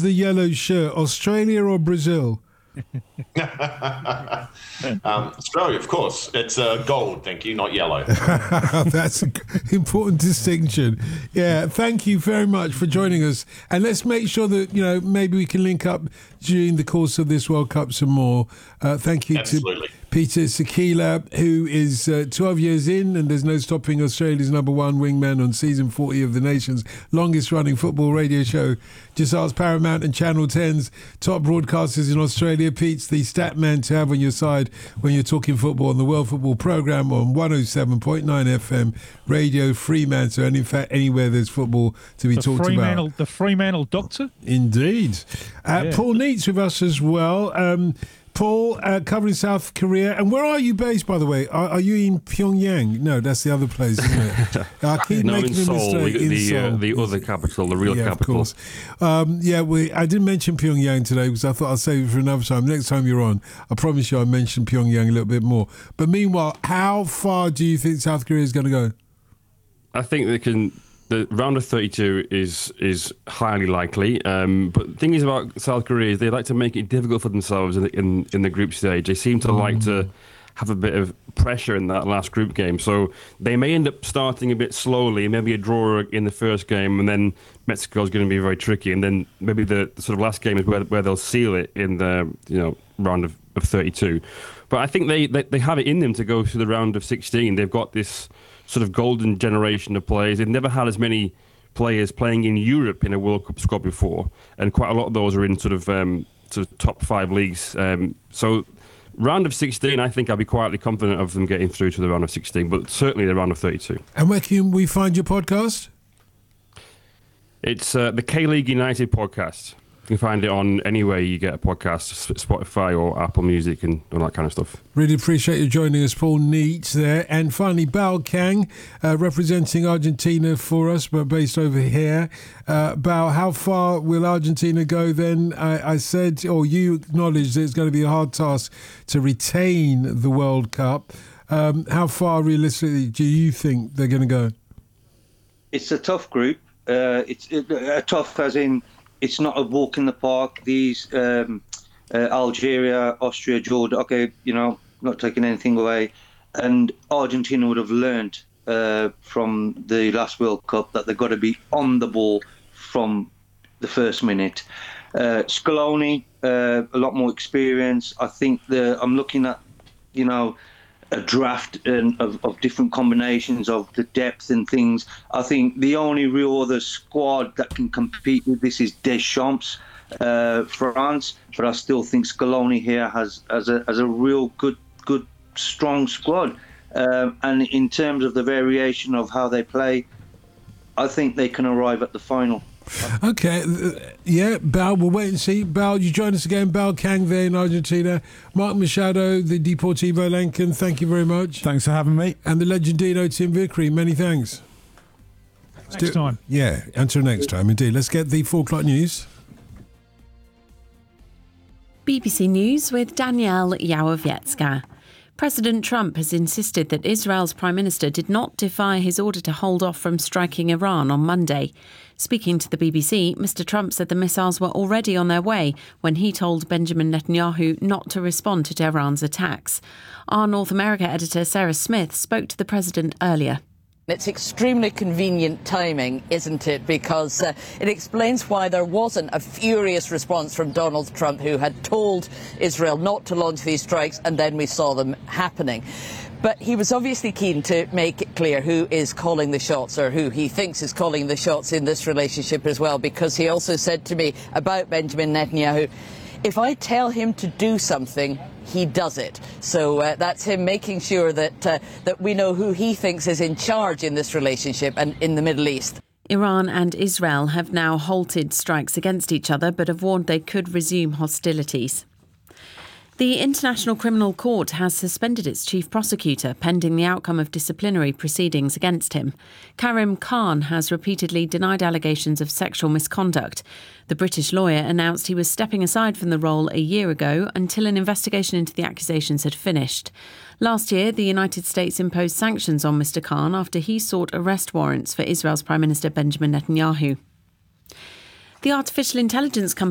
the yellow shirt, Australia or Brazil? Australia, of course. It's gold, thank you, not yellow. That's an important distinction. Yeah, thank you very much for joining us. And let's make sure that, maybe we can link up during the course of this World Cup some more. Thank you Absolutely. to Peter Sakila, who is 12 years in, and there's no stopping Australia's number one wingman on season 40 of the nation's longest running football radio show. Just ask Paramount and Channel 10's top broadcasters in Australia. Pete's the stat man to have on your side when you're talking football on the World Football Programme on 107.9 FM, Radio Fremantle, and in fact anywhere there's football to be talked about. The Fremantle Doctor? Indeed. Paul Neitz with us as well. Paul, covering South Korea. And where are you based, by the way? Are you in Pyongyang? No, that's the other place, isn't it? I keep making in a Seoul, mistake. Seoul. The other capital, the real capital. Of course. I didn't mention Pyongyang today because I thought I'll save it for another time. Next time you're on, I promise you I'll mention Pyongyang a little bit more. But meanwhile, how far do you think South Korea is going to go? I think they can. The round of 32 is highly likely. But the thing is about South Korea is they like to make it difficult for themselves in the group stage. They seem to like to have a bit of pressure in that last group game. So they may end up starting a bit slowly, maybe a draw in the first game, and then Mexico's going to be very tricky. And then maybe the sort of last game is where they'll seal it in the round of 32. But I think they have it in them to go to the round of 16. They've got this sort of golden generation of players. They've never had as many players playing in Europe in a World Cup squad before, and quite a lot of those are in sort of top 5 leagues. So round of 16, I think I'll be quietly confident of them getting through to the round of 16, but certainly the round of 32. And where can we find your podcast? It's the K-League United podcast. You can find it on anywhere you get a podcast, Spotify or Apple Music and all that kind of stuff. Really appreciate you joining us, Paul Neitz there. And finally, Bao Kang, representing Argentina for us, but based over here. Bao, how far will Argentina go then? I said, or you acknowledged that it's going to be a hard task to retain the World Cup. How far realistically do you think they're going to go? It's a tough group. It's tough as in... It's not a walk in the park. These Algeria, Austria, Jordan, okay, not taking anything away. And Argentina would have learned from the last World Cup that they've got to be on the ball from the first minute. Scaloni, a lot more experience. I think I'm looking at, a draft of different combinations of the depth and things. I think the only real other squad that can compete with this is Deschamps, France. But I still think Scaloni here has a real good strong squad. And in terms of the variation of how they play, I think they can arrive at the final. Okay, Bao, we'll wait and see. Bao, you join us again. Bao Kang there in Argentina. Mark Machado, the Deportivo Lankan, thank you very much. Thanks for having me. And the Legendino Tim Vickery, many thanks. Next time. Yeah, until next time, indeed. Let's get the 4 o'clock news. BBC News with Danielle Yałowiecka. President Trump has insisted that Israel's Prime Minister did not defy his order to hold off from striking Iran on Monday. Speaking to the BBC, Mr. Trump said the missiles were already on their way when he told Benjamin Netanyahu not to respond to Tehran's attacks. Our North America editor Sarah Smith spoke to the president earlier. It's extremely convenient timing, isn't it? Because it explains why there wasn't a furious response from Donald Trump, who had told Israel not to launch these strikes, and then we saw them happening. But he was obviously keen to make it clear who is calling the shots, or who he thinks is calling the shots in this relationship as well, because he also said to me about Benjamin Netanyahu, if I tell him to do something, he does it. So that's him making sure that we know who he thinks is in charge in this relationship and in the Middle East. Iran and Israel have now halted strikes against each other, but have warned they could resume hostilities. The International Criminal Court has suspended its chief prosecutor pending the outcome of disciplinary proceedings against him. Karim Khan has repeatedly denied allegations of sexual misconduct. The British lawyer announced he was stepping aside from the role a year ago until an investigation into the accusations had finished. Last year, the United States imposed sanctions on Mr. Khan after he sought arrest warrants for Israel's Prime Minister Benjamin Netanyahu. The artificial intelligence company